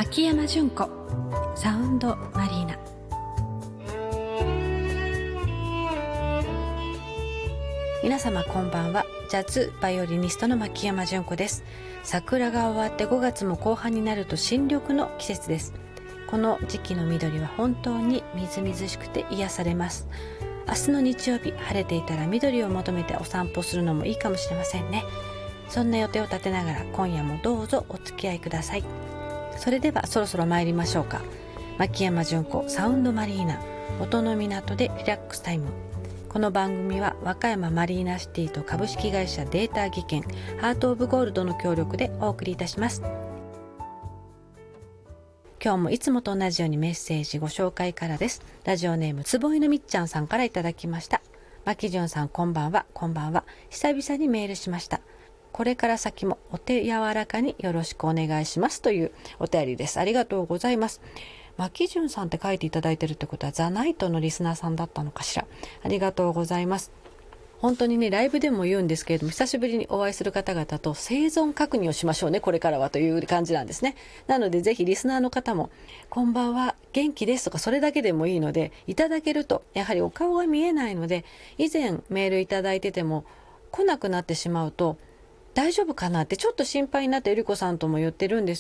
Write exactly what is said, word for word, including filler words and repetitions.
牧山純子サウンドマリーナ。皆様こんばんは。ジャズバイオリニストの牧山純子です。桜が終わってごがつも後半になると新緑の季節です。この時期の緑は本当にみずみずしくて癒されます。明日の日曜日、晴れていたら緑を求めてお散歩するのもいいかもしれませんね。そんな予定を立てながら今夜もどうぞお付き合いください。それではそろそろ参りましょうか。牧山純子サウンドマリーナ、音の港でリラックスタイム。この番組は和歌山マリーナシティと株式会社データ技研ハートオブゴールドの協力でお送りいたします。今日もいつもと同じようにメッセージご紹介からです。ラジオネームつぼいのみっちゃんさんからいただきました。牧純さんこんばんは。こんばんは。久々にメールしました。これから先もお手柔らかによろしくお願いしますというお便りです。ありがとうございます。牧純さんって書いていただいてるってことはザナイトのリスナーさんだったのかしら。ありがとうございます。本当にね、ライブでも言うんですけれども、久しぶりにお会いする方々と生存確認をしましょうね、これからはという感じなんですね。なのでぜひリスナーの方もこんばんは、元気ですとかそれだけでもいいのでいただけると、やはりお顔が見えないので、以前メールいただいてても来なくなってしまうと大丈夫かなってちょっと心配になってゆりこさんとも言ってるんです